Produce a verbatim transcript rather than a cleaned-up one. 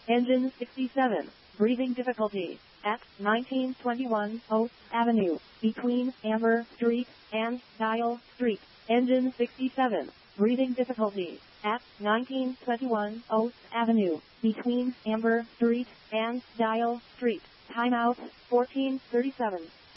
Engine sixty-seven. Breathing difficulty. At nineteen twenty-one Oath Avenue, between Amber Street and Dial Street. Engine sixty-seven. Breathing difficulty. At nineteen twenty-one Oath Avenue, between Amber Street and Dial Street. Timeout fourteen thirty-seven.